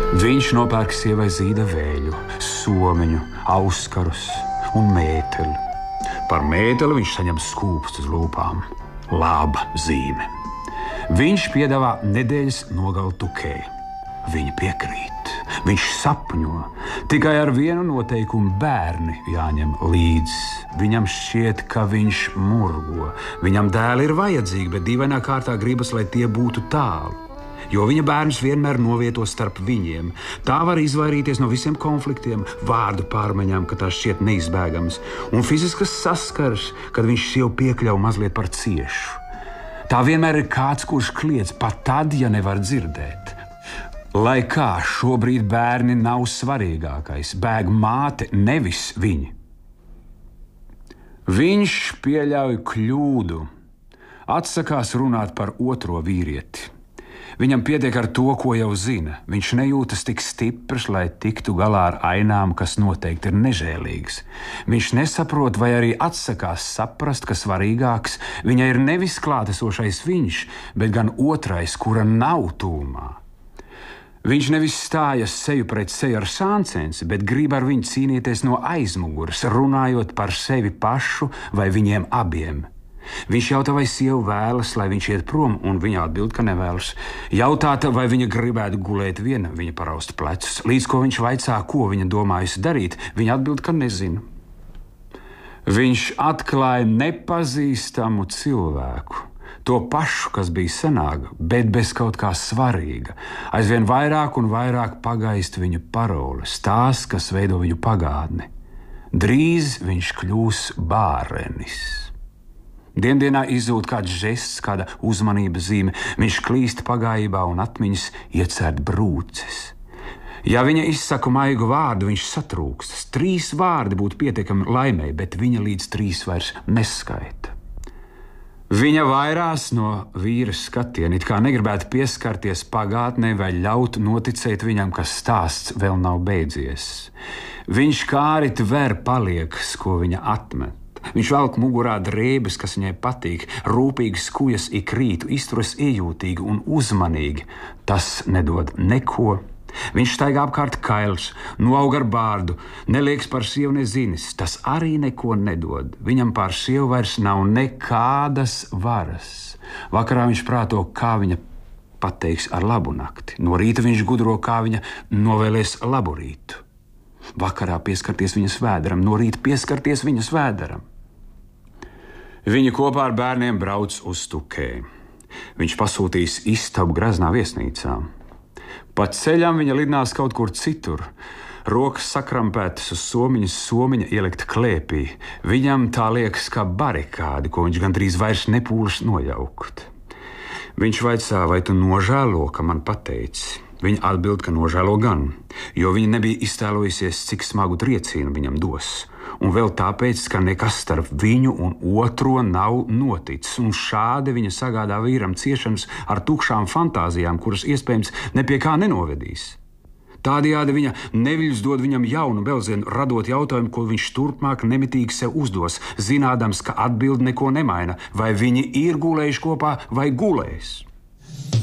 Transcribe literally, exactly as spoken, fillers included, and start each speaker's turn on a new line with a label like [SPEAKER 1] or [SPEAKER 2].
[SPEAKER 1] Viņš nopērk sievai zīda vēļu, somiņu, auskarus un mēteli. Par mēteli viņš saņem skūpstu uz lūpām. Laba zīme. Viņš piedāvā nedēļas nogalu Tukei. Viņa piekrīt. Viņš sapņo. Tikai ar vienu noteikumu bērni jāņem līdzi. Viņam šķiet, ka viņš murgo. Viņam dēli ir vajadzīgi, bet dīvainā kārtā gribas, lai tie būtu tālu. Jo viņa bērns vienmēr novieto starp viņiem. Tā var izvairīties no visiem konfliktiem, vārdu pārmaiņām, ka tās šķiet neizbēgamas, un fiziskas saskares, kad viņš sev piekļauj mazliet par ciešu. Tā vienmēr ir kāds, kurš kliedz, pat tad, ja nevar dzirdēt. Lai kā šobrīd bērni nav svarīgākais, bēg māte, nevis viņi. Viņš pieļauj kļūdu, atsakās runāt par otro vīrieti. Viņam pietiek ar to, ko jau zina. Viņš nejūtas tik stiprs, lai tiktu galā ar ainām, kas noteikti ir nežēlīgas. Viņš nesaprot vai arī atsakās saprast, ka svarīgāks viņai ir nevis klātesošais viņš, bet gan otrais, kura nav tūmā. Viņš nevis stājas seju pret seju ar sāncensi, bet grib ar viņu cīnīties no aizmugures, runājot par sevi pašu vai viņiem abiem. Viņš jautā, vai sieva vēlas, lai viņš iet prom, un viņa atbild, ka nevēlas. Jautāta, vai viņa gribētu gulēt viena, viņa parausta plecus. Līdz ko viņš vaicā, ko viņa domājusi darīt, viņa atbild, ka nezina. Viņš atklāja nepazīstamu cilvēku. To pašu, kas bija senāka, bet bez kaut kā svarīga. Aizvien vairāk un vairāk pagaist viņa paroles, tās, kas veido viņu pagātni. Drīz viņš kļūs bārenis. Diendienā izzūd kāds žests, kāda uzmanības zīme. Viņš klīst pagājībā un atmiņas iecērt brūces. Ja viņa izsaka maigu vārdu, viņš satrūkstas. Trīs vārdi būtu pietiekami laimei, bet viņa līdz trīs vairs neskaita. Viņa vairās no vīra skatiena, it kā negribētu pieskarties pagātnē vai ļaut noticēt viņam, ka stāsts vēl nav beidzies. Viņš kāri tver paliekas, ko viņa atmet. Viņš velk mugurā drēbes, kas viņai patīk, rūpīgi skujas ik rītu, izturas iejūtīgi un uzmanīgi. Tas nedod neko. Viņš staigā apkārt kails, noaug ar bārdu, nelieks par sievu nezinis. Tas arī neko nedod. Viņam pār sievu vairs nav nekādas varas. Vakarā viņš prāto, kā viņa pateiks ar labu nakti. No rīta viņš gudro, kā viņa novēlēs labu rītu. Vakarā pieskarties viņas vēderam, no rīta pieskarties viņas vēderam. Viņi kopā ar bērniem brauc uz Tukēju. Viņš pasūtīs istabu graznā viesnīcā. Pa ceļam viņa lidinās kaut kur citur. Rokas sakrampētas uz somiņas, somiņa ielikt klēpī. Viņam tā liekas kā barikādi, ko viņš gandrīz vairs nepūlas nojaukt. Viņš vaicā, vai tu nožēlo, ka man pateici? Viņa atbild, ka nožēlo gan, jo viņa nebija iztēlojusies, cik smagu triecienu viņam dos. Un vēl tāpēc, ka nekas starp viņu un otro nav noticis, un šādi viņa sagādā vīram ciešanas ar tukšām fantāzijām, kuras iespējams ne pie kā nenovedīs. Tādējādi viņa neviļus dod viņam jaunu belzienu, radot jautājumu, ko viņš turpmāk nemitīgi sev uzdos, zinādams, ka atbildi neko nemaina, vai viņi ir gulējuši kopā vai gulēs.